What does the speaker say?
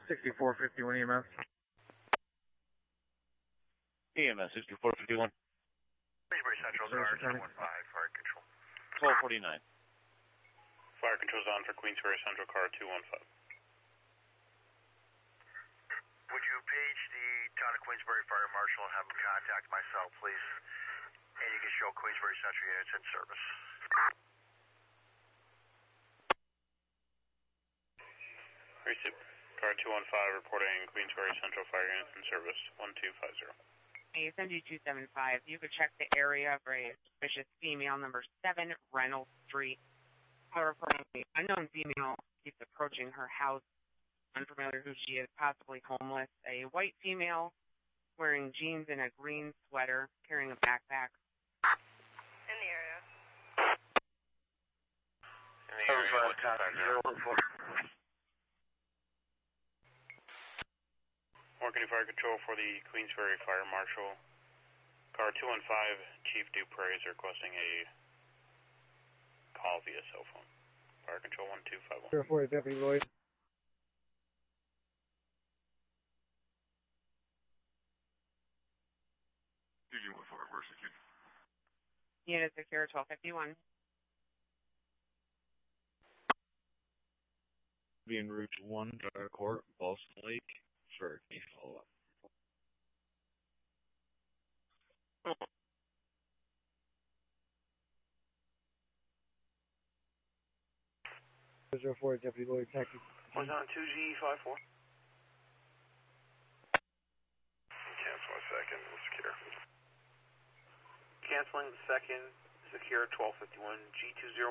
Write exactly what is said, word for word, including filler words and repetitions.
sixty-four fifty-one E M S. E M S sixty-four fifty-one. Queensbury Central, car two one five, fire control. twelve forty-nine. Fire control's on for Queensbury Central, car two one five. Would you page the town of Queensbury Fire Marshal and have him contact myself, please? And you can show Queensbury Central units in service. Receipt. Car two one five reporting Queensbury Central Fire units in service, one two five zero. Hey, S M G two seven five, you could check the area for a suspicious female, number seven, Reynolds Street. However, the unknown female keeps approaching her house, unfamiliar who she is, possibly homeless. A white female wearing jeans and a green sweater, carrying a backpack. In the area. In the area, one two five zero. Morgan Fire Control for the Queensbury Fire Marshal. Car two one five, Chief Dupre is requesting a call via cell phone. Fire Control one two five one. zero four, Deputy Lloyd. Unit secure, twelve fifty-one. Being route one, Dark Court, Boston Lake, for a follow-up. zero four, Deputy Lloyd, taxi. Was on two G five four. Cancel a second, secure. Canceling the second, secure twelve fifty-one, G two zero.